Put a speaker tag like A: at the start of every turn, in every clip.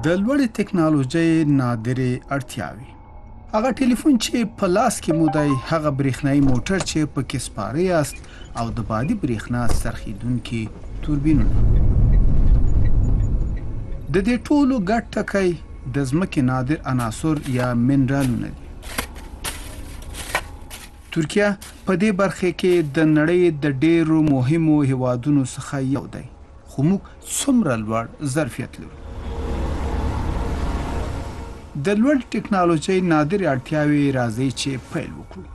A: د لوړې ټکنالوژۍ نادرې اړتیاوې. هغه ټلیفون چې په لاس کې مو دی، هغه برېښنایي موټر چې پکې سپاره یاست او د بادي برېښنا څرخېدونکي توربینونه. د دې ټولو ګډ ټکی د ځمکې نادر عناصر یا منرالونه دي. ترکیه په دې برخه کې د نړۍ د ډېرو مهمو هیوادونو څخه یو دی، خو موږ څومره لوړ ظرفیت لرو. د لوړ ټکنالوژۍ نادرې اړتیاوې راځي چې پیل وکړو.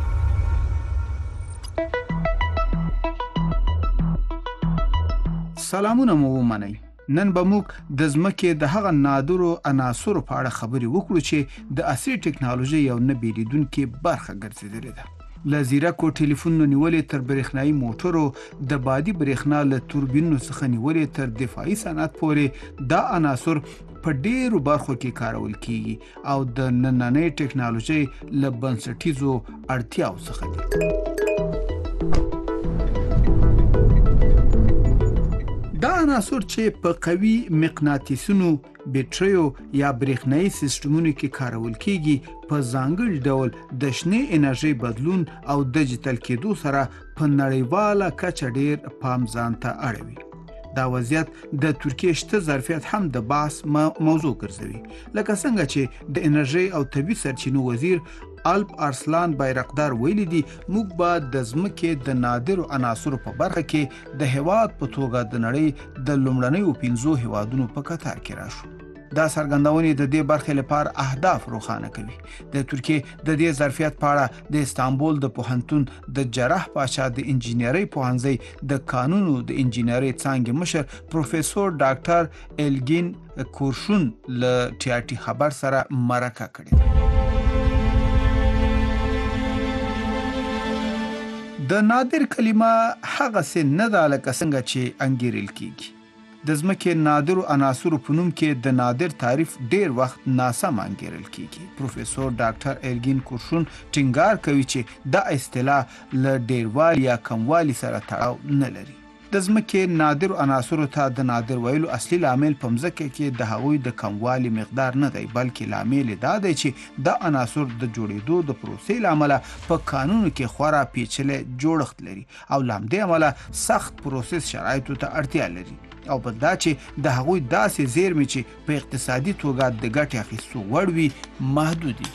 A: سلامونه مو ومنئ. نن به موږ د ځمکې د هغه نادرو عناصرو په اړه خبرې وکړو چې د عصري ټکنالوژۍ یو نه بیلیدونکې برخه ګرځېدلې ده. له زیرکو ټلیفونو نیولې تر برېښنایي موټرو، د بادي برېښنا له توربینونو څخه نیولې تر دفاعي صنعت پورې، دا عناصر په ډېرو برخو کې کارول کیږي او د نننۍ ټکنالوژۍ له بنسټیزو اړتیاو څخه دي. دا عناصر چې په قوي مقناطیسونو، بیټریو یا برېښنایي سیسټمونو کې کارول کیږي، په ځانګړي ډول د شنې انرژۍ بدلون او ډیجیټل کېدو سره په نړیواله کچه ډېر پام ځان ته اړوي. دا وضعیت د ترکیې شته ظرفیت هم د بحث موضوع ګرځوي. لکه څنګه چې د انرژۍ او طبیعي سرچینو وزیر الپ ارسلان بایرقدار ویلي دي، موږ به د ځمکې د نادرو عناصرو په برخه کې د هیواد په توګه د نړۍ د لومړنیو 5 هیوادونو په کتار کې راشو. دا څرګندونې د دې برخې لپاره اهداف روښانه کوي. د ترکیې د دې ظرفیت په اړه د استانبول د پوهنتون د جراح پاشا د انجینرۍ پوهنځي د قانونو د انجینرۍ څانګې مشر پروفیسور ډاکټر الګین کورشون له ټي خبر سره مرکه کړې. د نادر کلمه هغه څه نه ده لکه څنګه چې انګیرل کیږي. د ځمکې نادرو عناصرو په نوم کې د نادر تعریف ډېر وخت ناسم انګیرل کیږي. پروفیسور ډاکټر الګین کورشون ټینګار کوي چې دا اصطلاح له ډېروالي یا کموالي سره تړاو نه لري. د ځمکې نادرو عناصرو ته د نادر ویلو اصلي لامل په ځمکه کې د هغوی د کموالي مقدار نه دی، بلکې لامل دا دی چې دا عناصر د جوړېدو د پروسې له امله په کانونو کې خورا پیچلی جوړښت لري او له همدې امله سخت پروسس شرایطو ته اړتیا لري، او بل دا چې د هغوی داسې زیرمې چې په اقتصادي توګه د ګټې اخیستو وړ وي محدود دي.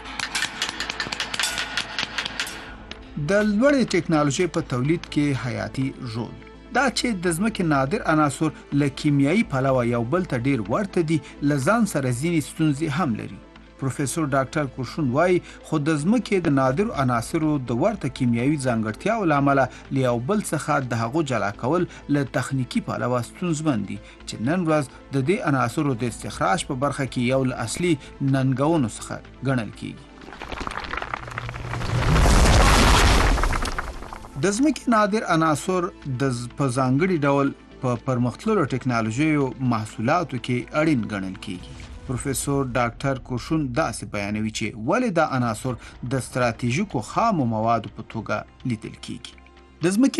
A: د لوړې ټکنالوژۍ په تولید کې حیاتي رول دا چې د ځمکې نادر عناصر له کیمیایي پلوه یو بل ته ډېر ورته دي، له ځان سره ځینې ستونزې هم لري. پروفیسور ډاکټر کورشون وایي، خو د ځمکې د نادرو عناصرو د ورته کیمیاوي ځانګړتیاو له امله له یو بل څخه د هغو جلا کول له تخنیکي پلوه ستونزمن دي، چې نن ورځ د دې عناصرو د استخراج په برخه کې یو له اصلي ننګونو څخه ګڼل کیږي. د ځمکې نادر عناصر په ځانګړي ډول په پرمختللو ټکنالوژیو محصولاتو کې اړین ګڼل کیږي. پروفیسور ډاکټر کورشون داسې بیانوي چې ولې دا عناصر د ستراتیژیکو خامو موادو په توګه لیدل کیږي. د ځمکې